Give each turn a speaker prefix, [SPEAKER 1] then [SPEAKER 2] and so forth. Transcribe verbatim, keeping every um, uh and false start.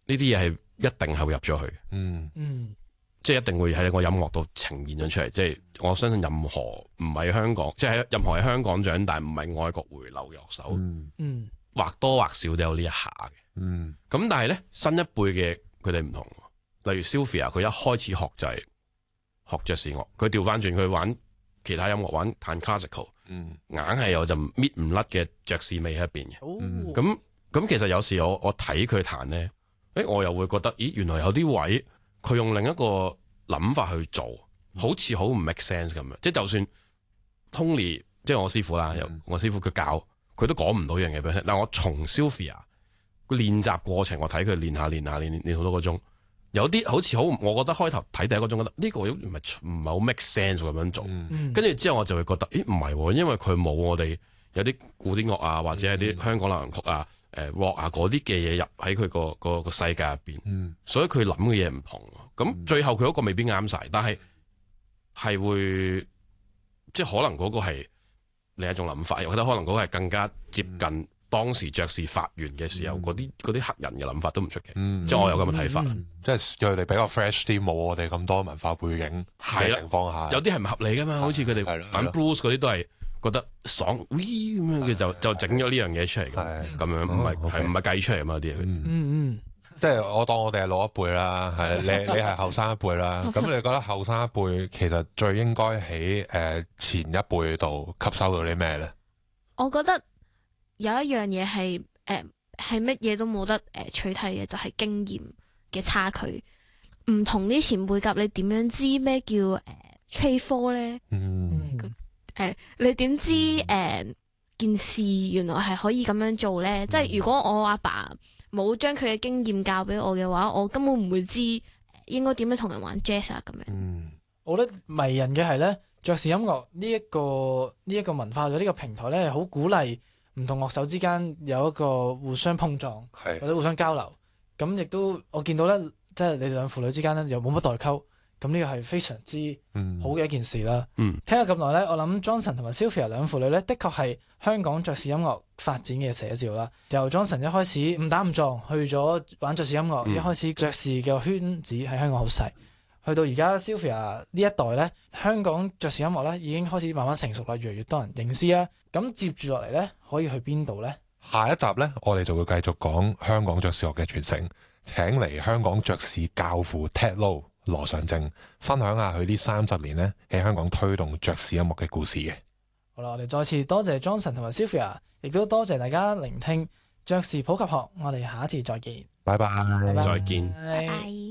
[SPEAKER 1] 呢啲嘢係一定係會入咗去，
[SPEAKER 2] 嗯
[SPEAKER 3] 嗯，
[SPEAKER 1] 即係一定會喺個音樂度呈現咗出嚟。即係我相信任何唔係香港，即係任何喺香港長大唔係外國回流嘅樂手，
[SPEAKER 2] 嗯
[SPEAKER 3] 嗯，
[SPEAKER 1] 或多或少都有呢一下嘅。
[SPEAKER 2] 嗯，
[SPEAKER 1] 咁但係咧，新一輩嘅佢哋唔同，例如 Sylvia 佢一開始學就係學爵士樂，佢調翻轉佢玩其他音樂，玩彈 classical，
[SPEAKER 2] 嗯，
[SPEAKER 1] 硬係有陣搣唔甩嘅爵士味喺入邊嘅。
[SPEAKER 3] 哦，
[SPEAKER 1] 咁咁其實有時我我睇佢彈咧，誒我又會覺得，咦原來有啲位佢用另一個諗法去做，好似好唔 make sense 咁樣。即係就算 Tony 即係我師傅啦，有、嗯、我師傅佢教佢都講唔到樣嘢俾我聽。但我從 Sylvia 個練習過程，我睇佢練下練下練練好多個鐘，有啲好似好，我覺得開頭睇第一個鐘覺得呢個唔係唔係好 make sense 咁樣做，跟住、嗯、之後我就會覺得，咦唔係，因為佢冇我哋有啲古典樂啊，或者係啲香港流行曲啊。誒 rock 啊嗰啲嘅嘢入喺佢個個個世界入邊，嗯、所以佢諗嘅嘢唔同。咁最後佢嗰個未必啱晒，但係係會即係可能嗰個係另一種諗法，又覺得可能嗰個係更加接近當時爵士發源嘅時候嗰啲嗰啲黑人嘅諗法都唔出奇。嗯、即係我有咁嘅睇法，嗯嗯、
[SPEAKER 2] 即係佢哋比較 fresh 啲，冇我哋咁多文化背景嘅情況下，
[SPEAKER 1] 有啲係唔合理噶嘛，好似佢哋玩 blues 嗰啲都係。覺得爽，咁樣佢就就整咗呢樣嘢出嚟，咁咁樣唔係係唔係計出嚟嘛啲嘢？嗯
[SPEAKER 3] 嗯，
[SPEAKER 2] 即係我當我哋係老一輩啦，係你你係後生一輩啦。咁你覺得後生一輩其實最應該喺誒前一輩度吸收到啲咩咧？
[SPEAKER 4] 我覺得有一樣嘢係誒係乜嘢都冇得誒取替嘅，就係、是、經驗嘅差距。唔同啲前輩夾，你點樣知咩叫誒 trade four 咧？嗯。誒、呃，你點知誒、呃、件事原來係可以咁樣做咧？嗯、即係如果我阿爸冇將佢嘅經驗教俾我嘅話，我根本唔會知應該點樣同人玩 jazz 啊咁樣。
[SPEAKER 3] 嗯，我覺得迷人嘅係咧，爵士音樂呢一個呢一個文化嘅呢個平台咧，係好鼓勵唔同樂手之間有一個互相碰撞，是或者互相交流。咁亦都我見到咧，即係你哋兩父女之間咧又冇乜代溝。咁呢個係非常之好嘅一件事啦。嗯，聽咗咁耐咧，我諗 Johnson 同埋 Sylvia 兩父女咧，的確係香港爵士音樂發展嘅寫照啦。由 Johnson 一開始誤打誤撞去咗玩爵士音樂，嗯、一開始爵士嘅圈子喺香港好細，去到而家 Sylvia 呢一代咧，香港爵士音樂咧已經開始慢慢成熟啦，越嚟越多人認知啦。咁接住落嚟咧，可以去邊度咧？
[SPEAKER 2] 下一集咧，我哋就會繼續講香港爵士樂嘅傳承，請嚟香港爵士教父 Ted Lo羅尚正分享下佢呢三十年咧喺香港推動爵士音樂嘅故事嘅。
[SPEAKER 3] 好啦，我哋再次多謝 Johnson 同埋 Sylvia， 亦都多謝大家聆聽爵士普及學。我哋下一次再見，
[SPEAKER 2] 拜拜，
[SPEAKER 1] 再見，
[SPEAKER 4] 拜拜。